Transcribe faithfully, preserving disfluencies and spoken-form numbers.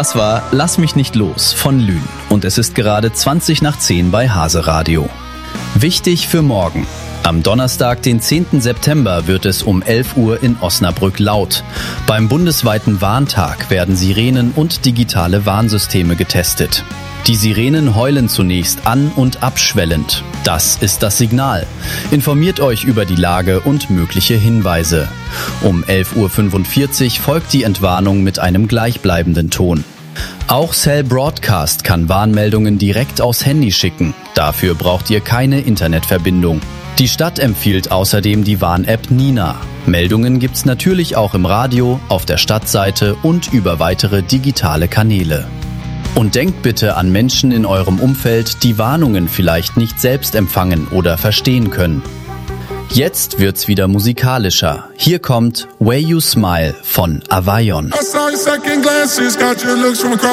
Das war Lass mich nicht los von Lühn und es ist gerade zwanzig nach zehn bei Hase Radio. Wichtig für morgen. Am Donnerstag, den zehnten September, wird es um elf Uhr in Osnabrück laut. Beim bundesweiten Warntag werden Sirenen und digitale Warnsysteme getestet. Die Sirenen heulen zunächst an- und abschwellend. Das ist das Signal. Informiert euch über die Lage und mögliche Hinweise. Um elf Uhr fünfundvierzig folgt die Entwarnung mit einem gleichbleibenden Ton. Auch Cell Broadcast kann Warnmeldungen direkt aufs Handy schicken. Dafür braucht ihr keine Internetverbindung. Die Stadt empfiehlt außerdem die Warn-App Nina. Meldungen gibt's natürlich auch im Radio, auf der Stadtseite und über weitere digitale Kanäle. Und denkt bitte an Menschen in eurem Umfeld, die Warnungen vielleicht nicht selbst empfangen oder verstehen können. Jetzt wird's wieder musikalischer. Hier kommt Way You Smile von Avayon.